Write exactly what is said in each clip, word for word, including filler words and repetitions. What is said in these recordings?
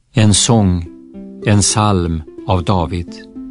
En sång, en psalm av David.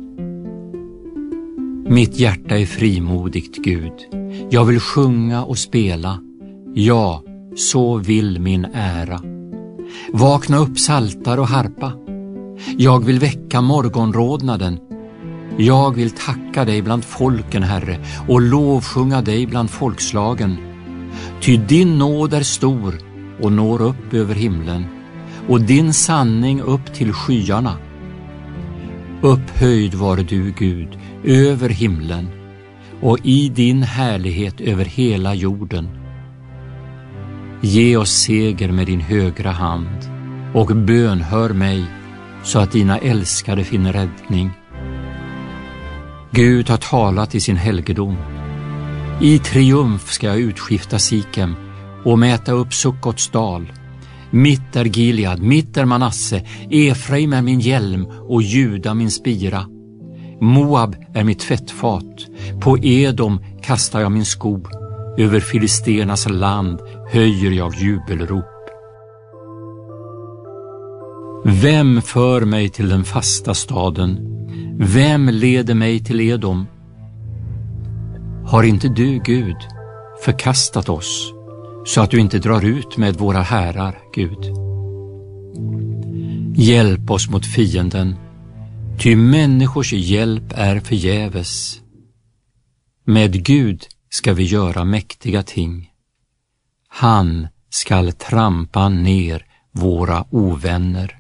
Mitt hjärta är frimodigt, Gud. Jag vill sjunga och spela. Ja, så vill min ära. Vakna upp saltar och harpa. Jag vill väcka morgonrodnaden. Jag vill tacka dig bland folken, Herre, och lovsjunga dig bland folkslagen. Ty din nåd är stor och når upp över himlen, och din sanning upp till skyarna. Upphöjd var du, Gud, över himlen, och i din härlighet över hela jorden. Ge oss seger med din högra hand, och bönhör mig, så att dina älskade finner räddning. Gud har talat i sin helgedom. I triumf ska jag utskifta Sikem och mäta upp Sukkots dal. Mitt är Gilead, mitt är Manasse, Efraim är min hjälm och Juda min spira. Moab är mitt fettfat, på Edom kastar jag min sko, över filisternas land höjer jag jubelrop. Vem för mig till den fasta staden? Vem leder mig till Edom? Har inte du, Gud, förkastat oss, så att du inte drar ut med våra härar, Gud? Hjälp oss mot fienden, ty människors hjälp är förgäves. Med Gud ska vi göra mäktiga ting. Han skall trampa ner våra ovänner.